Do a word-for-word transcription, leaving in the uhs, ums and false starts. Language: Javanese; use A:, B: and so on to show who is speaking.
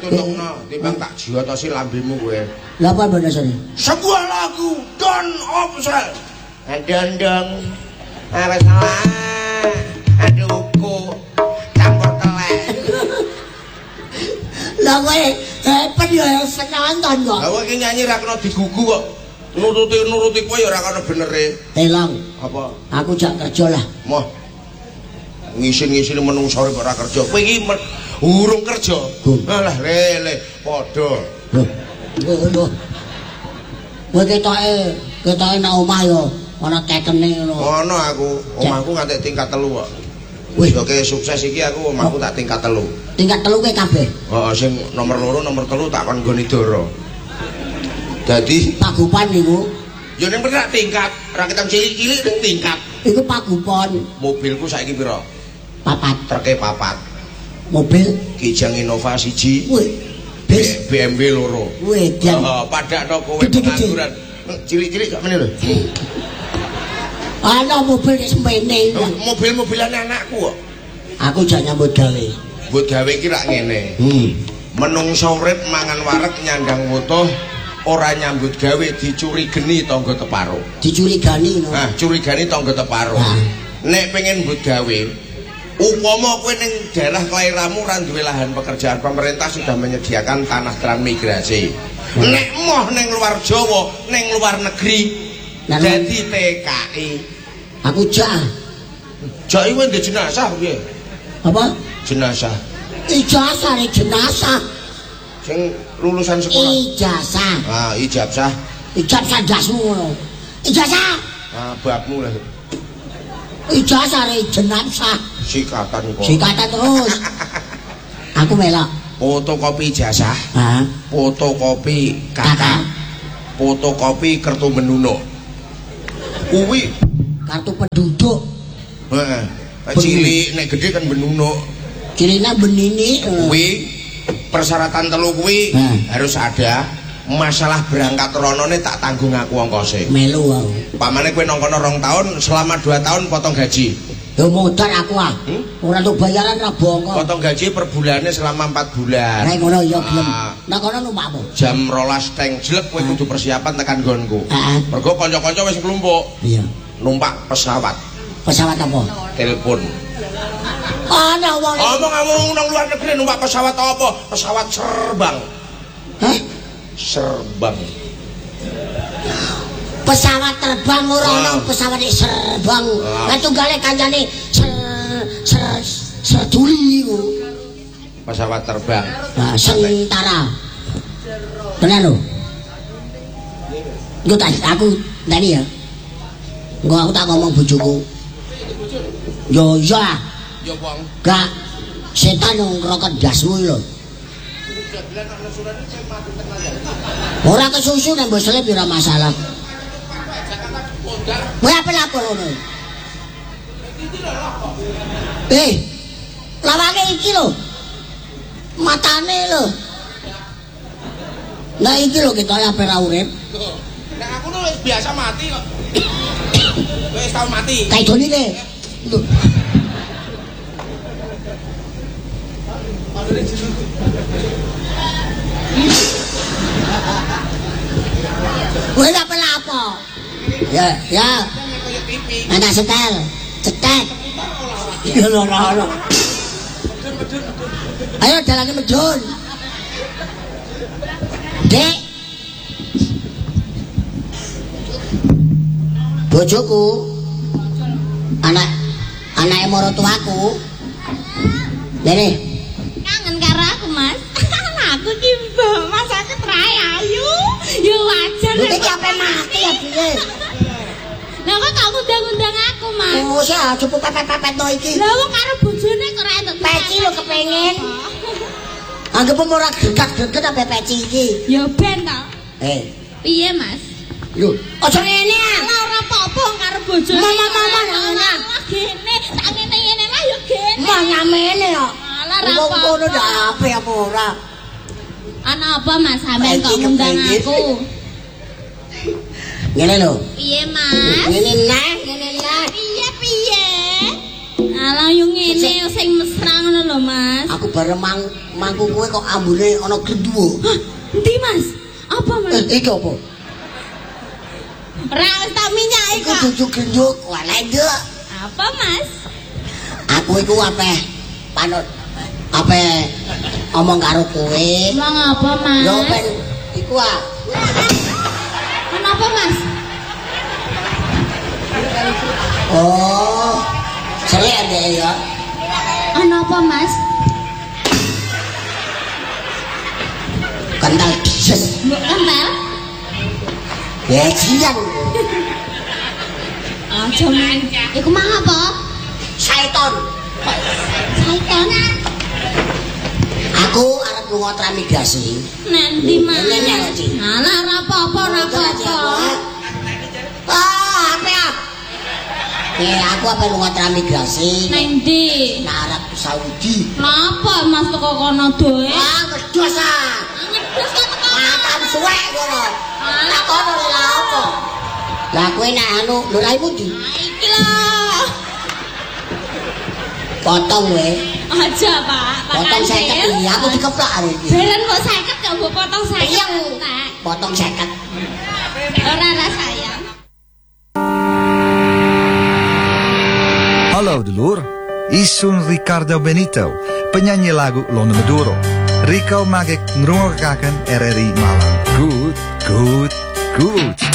A: tutupno, timbang tak jiotosi lambemu kowe.
B: Lha apa bahasane?
A: Sebuah lagu Don Opsel. Dondong. Awes salah. Aduhku campur telek.
B: Lah kowe hepen ya senonton kok.
A: Lah kowe iki nyanyi ra kena digugu kok. Nuruti nuruti kowe ya ora kena benere.
B: Telong.
A: Apa?
B: Aku jak kerja lah.
A: Moh. Ngisin-ngisin menungso ora kerja. Kowe iki urung kerja. Alah lele padha.
B: Lho. Lho. Kowe ketoke ketoke nang omah yo ana tekene ngono.
A: Ono aku, omahku nganti tingkat telu kok. Wis oke sukses iki aku omahku tak tingkat telu.
B: Tingkat telu ke kabeh.
A: Heeh, sing nomor loro nomor telu tak kon nggone Dara. Dadi
B: Pagupan niku.
A: Ya ning perak tingkat, ra ketang cilik-cilik ning tingkat.
B: Iku Pagupon.
A: Mobilku saiki pira?
B: Papat.
A: Treke papat.
B: Mobil
A: Kijang Innova siji.
B: Wih. Bis
A: B M W loro.
B: Wih,
A: heeh, padakno kowe pengangguran. Cilik-cilik kok meneh lho.
B: Ana mobil semene.
A: Mobil-mobilane anakku kok.
B: Aku jak nyambut gawe.
A: Mbut gawe iki rak ngene.
B: Hmm.
A: Menungso urip mangan wareg nyandang wutuh ora nyambut gawe dicuri geni tangga teparo.
B: Dicurigani no.
A: Nah, curigani tangga teparo.
B: Nah.
A: Nek pengen mbut gawe upama kowe ning daerah kelahiranmu ora duwe lahan pekerjaan, pemerintah sudah menyediakan tanah transmigrasi. Hmm. Nek moh ning luar Jawa, ning luar negeri jadi T K I.
B: Aku jak.
A: Jak iki ndek jenazah piye?
B: Apa?
A: Jenazah.
B: Ijazah nek jenazah.
A: Sing lulusan sekolah.
B: Ijazah.
A: Ah, ijazah.
B: Ijazah dasmu ngono. Ijazah.
A: Ah, babmu lah.
B: Ijazah nek jenazah.
A: Sikatan kok.
B: Sikatan terus. Aku melok.
A: Fotokopi ijazah.
B: Hah?
A: Fotokopi kakak. Fotokopi kartu menunuk. Kuwi
B: kartu penduduk.
A: Heeh. Cilik nek gede kan menunuk.
B: Cilina benini.
A: Kuwi persyaratan telu kuwi
B: hmm.
A: harus ada. Masalah berangkat ronone tak tanggung aku ongkose.
B: Melu aku.
A: Pamane kowe nang kono rong tahun, selama dua tahun potong gaji.
B: Yo modal aku ah. Hmm? Ora untuk bayaran ra bongko.
A: Potong gaji per bulannya selama empat bulan.
B: Nek ngono ya gelem. Nah kono numpakmu.
A: Jam rolas teng jelek kowe kudu persiapan tekan nggonku.
B: Heeh.
A: Mergo kanca-kanca wis nglumpuk.
B: Iya.
A: Numpak pesawat.
B: Pesawat apa?
A: Telepon.
B: Ana wong.
A: Omong-omong nang luar negeri numpak pesawat apa? Pesawat serbang.
B: Hah?
A: Serbang.
B: Pesawat terbang ora ono pesawat serbang. Lah tunggale kancane ser ser serduli iku.
A: Pesawat terbang.
B: Nah, sementara. Tenan lho. Nggo tak aku tadi ya. Nggo aku tak ngomong bojoku. Yo iya.
A: Yo wong.
B: Gak setan yang ngerokok dasmu lho. Ora kesusu nek mbok selip ora masalah. Kowe apa lapor ngono? Eh. Lawange iki lho. Matane lho. Lah iki lho ketoke ape ra urip.
A: Nek aku lho wis biasa mati kok. Wis tau mati.
B: Kaidoni ke. Lho. Kowe apa lapo? Ya, ya. Anak setel, cetek. Iya lho, lho. Ayo dalane medun. Dek. Bojoku. Anak anake maratuaku. Dene.
C: Kangen karo aku, Mas. Aku ki Mas aku trai ayu. Ya wajar.
B: Lha iki ape mati ya piye?
C: Lah kok tak ngundang-undang aku, Mas.
B: Oh, saya cukup pepet-pepet no iki.
C: Lah wong karo bojone kok ora entuk.
B: Peci lho kepengin. Anggap ora gegak-geget ape peci iki.
C: Ya ben to.
B: Eh,
C: piye, Mas?
B: lho, aja ngene ah.
C: Lah ora apa-apa karo bojone.
B: Mama-mama ngono.
C: Gene, tak ngene-ngene lah ya gene.
B: Manyamene kok.
C: Lah ra apa.
B: Ngono ndak ape apa ora.
C: Ana apa, Mas? Sampeyan kok ngundang aku?
B: Ngene lho.
C: Piye, Mas?
B: Ngene lah, ngene lah.
C: Piye piye? Alah yo ngene sing mesra ngono lho, Mas.
B: Aku bareng mang mangku kowe kok ambune ana gendhuwo.
C: Hah, endi, Mas? Apa, Mas?
B: Eh, iki apa?
C: Ora wis tak minyaki
B: Iku
C: kok.
B: dudu gendhuk, wala nduk.
C: Apa, Mas?
B: Aku iku ape panut ape omong karo kowe.
C: Emang apa, Mas?
B: Yo ben iku ah.
C: Kenapa, Mas?
B: Oh. Selek ndek ya.
C: Ana apa, Mas?
B: Kental dieses.
C: Mbok kental?
B: Bajingan.
C: Aja men. Iku mang apa?
B: Syaiton.
C: Saiton.
B: Aku arep lunga transmigrasi.
C: Nanti, Mas.
B: Nenek, Ci.
C: Alah ora apa-apa, ora apa-apa.
B: Ah, apa ya? Eh, aku apa lunga transmigrasi?
C: Nang ndi?
B: Nang Arab Saudi.
C: Napa Mas teko kono doe?
B: Ah, ngedus ah.
C: Ngedus kok teko.
B: Makan suwek ngono.
C: Alah
B: Tak kono lha apa? Lah kowe nek anu lho raimu ndi?
C: iki lho.
B: Potong kowe.
C: Aja, Pak.
B: Potong seket iki aku dikeplak hari iki.
C: Belen kok seket gak mbok potong seket.
B: Iya.
C: Pak.
B: Potong seket.
C: Ora ora sayang.
D: Hallo dulur, isun Ricardo Benito, penyanyi lagu Londo Maduro. Rico mag ik nrongen R R I Malang. Goed, goed, goed.